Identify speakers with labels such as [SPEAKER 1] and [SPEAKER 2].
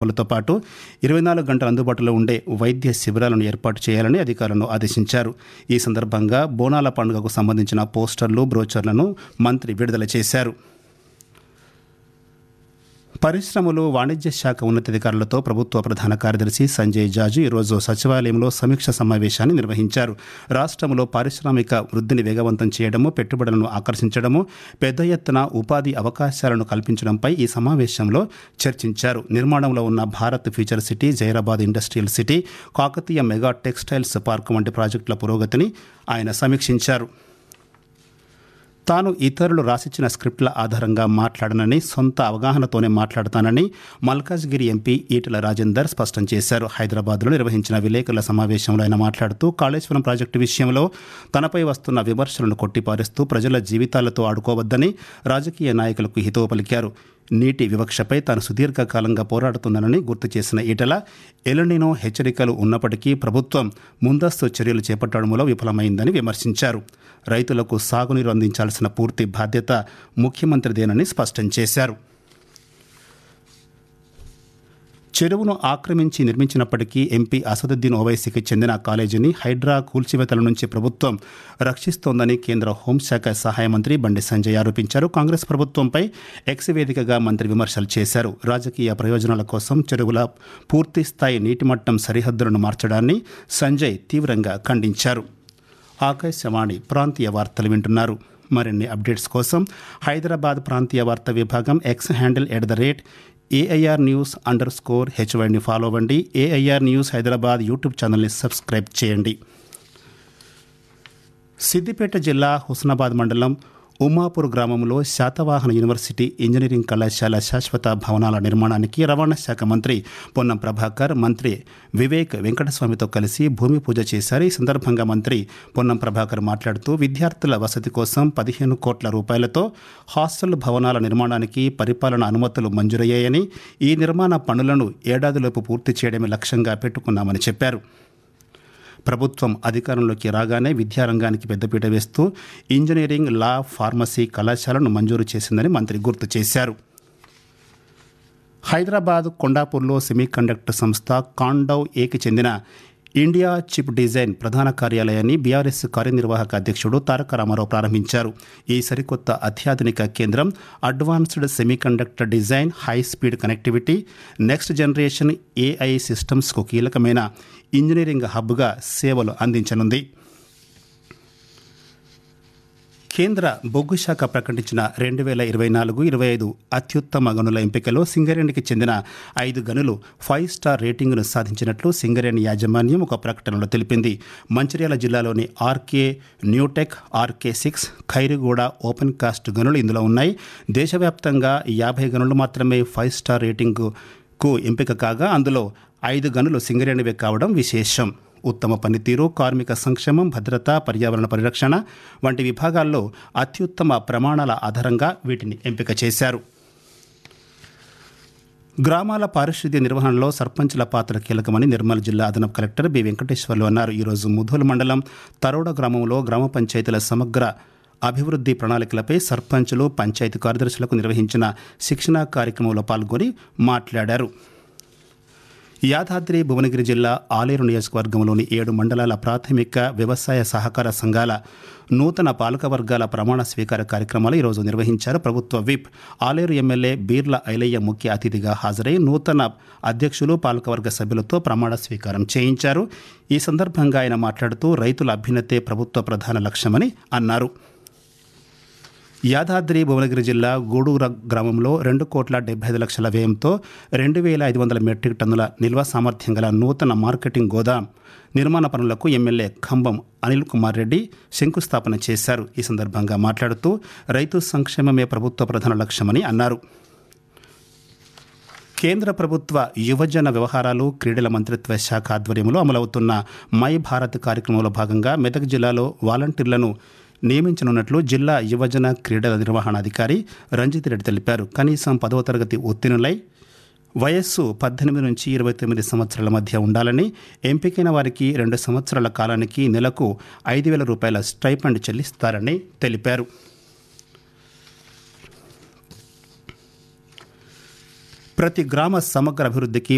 [SPEAKER 1] క్యాంపులతో పాటు 24 గంటలు అందుబాటులో ఉండే వైద్య శిబిరాలను ఏర్పాటు చేయాలని అధికారులను ఆదేశించారు. ఈ సందర్భంగా బోనాల పండుగకు సంబంధించిన పోస్టర్లు, బ్రోచర్లను మంత్రి విడుదల చేశారు. పరిశ్రమలు, వాణిజ్య శాఖ ఉన్నతాధికారులతో ప్రభుత్వ ప్రధాన కార్యదర్శి సంజయ్ జాజు ఈరోజు సచివాలయంలో సమీక్ష సమావేశాన్ని నిర్వహించారు. రాష్ట్రంలో పారిశ్రామిక వృద్ధిని వేగవంతం చేయడము, పెట్టుబడులను ఆకర్షించడము, పెద్ద ఎత్తున ఉపాధి అవకాశాలను కల్పించడంపై ఈ సమావేశంలో చర్చించారు. నిర్మాణంలో ఉన్న Bharat future city, Zaheerabad industrial city, Kakatiya mega textiles park వంటి ప్రాజెక్టుల పురోగతిని ఆయన సమీక్షించారు. తాను ఇతరులు రాసిచ్చిన స్క్రిప్ట్ల ఆధారంగా మాట్లాడనని, సొంత అవగాహనతోనే మాట్లాడతానని మల్కాజ్గిరి ఎంపీ ఈటెల రాజేందర్ స్పష్టం చేశారు. హైదరాబాద్లో నిర్వహించిన విలేకరుల సమావేశంలో ఆయన మాట్లాడుతూ కాళేశ్వరం ప్రాజెక్టు విషయంలో తనపై వస్తున్న విమర్శలను కొట్టిపారేస్తూ ప్రజల జీవితాలతో ఆడుకోవద్దని రాజకీయ నాయకులకు హితవు పలికారు. నీటి వివక్షపై తాను సుదీర్ఘకాలంగా పోరాడుతున్నానని గుర్తు చేసిన ఈటెల, ఎల్నినో హెచ్చరికలు ఉన్నప్పటికీ ప్రభుత్వం ముందస్తు చర్యలు చేపట్టడంలో విఫలమైందని విమర్శించారు. రైతులకు సాగునీరు అందించాల్సిన పూర్తి బాధ్యత ముఖ్యమంత్రిదేనని స్పష్టం చేశారు. చెరువును ఆక్రమించి నిర్మించినప్పటికీ ఎంపీ అసదుద్దీన్ ఓవైసీకి చెందిన కాలేజీని హైడ్రా కూల్చివేతల నుంచి ప్రభుత్వం రక్షిస్తోందని కేంద్ర హోంశాఖ సహాయ మంత్రి బండి సంజయ్ ఆరోపించారు. కాంగ్రెస్ ప్రభుత్వంపై ఎక్స్ వేదికగా మంత్రి విమర్శలు చేశారు. రాజకీయ ప్రయోజనాల కోసం చెరువుల పూర్తిస్థాయి నీటిమట్టం సరిహద్దులను మార్చడాన్ని సంజయ్ తీవ్రంగా ఖండించారు. ఆకాశవాణి ప్రాంతీయ వార్తలు వింటున్నారు. మరిన్ని అప్డేట్స్ కోసం హైదరాబాద్ ప్రాంతీయ వార్తా విభాగం ఎక్స్ హ్యాండిల్ @AIR News_HYని ఫాలో అవ్వండి. AIR న్యూస్ హైదరాబాద్ యూట్యూబ్ ఛానల్ని సబ్స్క్రైబ్ చేయండి. సిద్దిపేట జిల్లా హుస్నాబాద్ మండలం ఉమాపూర్ గ్రామంలో శాతవాహన యూనివర్సిటీ ఇంజనీరింగ్ కళాశాల శాశ్వత భవనాల నిర్మాణానికి రవాణా శాఖ మంత్రి పొన్నం ప్రభాకర్, మంత్రి వివేక్ వెంకటస్వామితో కలిసి భూమి పూజ చేశారు. ఈ సందర్భంగా మంత్రి పొన్నం ప్రభాకర్ మాట్లాడుతూ విద్యార్థుల వసతి కోసం 15 కోట్ల రూపాయలతో హాస్టల్ భవనాల నిర్మాణానికి పరిపాలన అనుమతులు మంజూరయ్యాయని, ఈ నిర్మాణ పనులను ఏడాదిలోపు పూర్తి చేయడమే లక్ష్యంగా పెట్టుకున్నామని చెప్పారు. ప్రభుత్వం అధికారంలోకి రాగానే విద్యారంగానికి పెద్దపీట వేస్తూ ఇంజనీరింగ్, లా, ఫార్మసీ కళాశాలను మంజూరు చేసిందని మంత్రి గుర్తు చేశారు. హైదరాబాద్ కొండాపూర్లో సెమీకండక్టర్ సంస్థ కాండవ్ ఏకి చెందిన ఇండియా చిప్ డిజైన్ ప్రధాన కార్యాలయాన్ని బీఆర్ఎస్ కార్యనిర్వాహక అధ్యక్షుడు తారక రామారావు ప్రారంభించారు. ఈ సరికొత్త అత్యాధునిక కేంద్రం advanced semiconductor design, high speed connectivity, next generation AI సిస్టమ్స్కు కీలకమైన ఇంజనీరింగ్ హబ్గా సేవలు అందించనుంది. కేంద్ర బొగ్గు శాఖ ప్రకటించిన 2024-25 అత్యుత్తమ గనుల ఎంపికలో సింగరేణికి చెందిన 5 గనులు 5 స్టార్ రేటింగ్ను సాధించినట్లు సింగరేణి యాజమాన్యం ఒక ప్రకటనలో తెలిపింది. మంచిర్యాల జిల్లాలోని RK New Tech, RK6, Khairguda open cast గనులు ఇందులో ఉన్నాయి. దేశవ్యాప్తంగా 50 గనులు మాత్రమే 5 స్టార్ రేటింగ్కు ఎంపిక కాగా అందులో 5 గనులు సింగరేణివే కావడం విశేషం. ఉత్తమ పనితీరు, కార్మిక సంక్షేమం, భద్రత, పర్యావరణ పరిరక్షణ వంటి విభాగాల్లో అత్యుత్తమ ప్రమాణాల ఆధారంగా వీటిని ఎంపిక చేశారు. గ్రామాల పారిశుద్ధ్య నిర్వహణలో సర్పంచ్ల పాత్ర కీలకమని నిర్మల్ జిల్లా అదనపు కలెక్టర్ బి వెంకటేశ్వర్లు అన్నారు. ఈరోజు ముధోల్ మండలం తరోడ గ్రామంలో గ్రామ పంచాయతీల సమగ్ర అభివృద్ధి ప్రణాళికలపై సర్పంచులు, పంచాయతీ కార్యదర్శులకు నిర్వహించిన శిక్షణా కార్యక్రమంలో పాల్గొని మాట్లాడారు. యాదాద్రి భువనగిరి జిల్లా ఆలేరు నియోజకవర్గంలోని 7 మండలాల ప్రాథమిక వ్యవసాయ సహకార సంఘాల నూతన పాలకవర్గాల ప్రమాణ స్వీకార కార్యక్రమాలు ఈరోజు నిర్వహించారు. ప్రభుత్వ విప్, ఆలేరు ఎమ్మెల్యే బీర్ల ఐలయ్య ముఖ్య అతిథిగా హాజరై నూతన అధ్యక్షులు, పాలకవర్గ సభ్యులతో ప్రమాణ స్వీకారం చేయించారు. ఈ సందర్భంగా ఆయన మాట్లాడుతూ రైతుల అభ్యున్నతే ప్రభుత్వ ప్రధాన లక్ష్యమని అన్నారు. యాదాద్రి భువనగిరి జిల్లా గూడూరు గ్రామంలో 2,75,00,000 వ్యయంతో 2,500 మెట్రిక్ టన్నుల నిల్వ సామర్థ్యం గల నూతన మార్కెటింగ్ గోదాం నిర్మాణ పనులకు ఎమ్మెల్యే ఖంబం అనిల్ కుమార్ రెడ్డి శంకుస్థాపన చేశారు. ఈ సందర్భంగా మాట్లాడుతూ రైతు సంక్షేమమే ప్రభుత్వ ప్రధాన లక్ష్యమని అన్నారు. కేంద్ర ప్రభుత్వ యువజన వ్యవహారాలు, క్రీడల మంత్రిత్వ శాఖ ఆధ్వర్యంలో అమలవుతున్న మై భారత్ కార్యక్రమంలో భాగంగా మెదక్ జిల్లాలో వాలంటీర్లను నియమించనున్నట్లు జిల్లా యువజన క్రీడల నిర్వహణాధికారి రంజిత్ రెడ్డి తెలిపారు. కనీసం 10వ తరగతి ఉత్తీర్ణులై వయస్సు 18 నుంచి 29 సంవత్సరాల మధ్య ఉండాలని, ఎంపికైన వారికి 2 సంవత్సరాల కాలానికి నెలకు 5,000 రూపాయల స్టైపెండ్ చెల్లిస్తారని తెలిపారు. ప్రతి గ్రామ సమగ్ర అభివృద్ధికి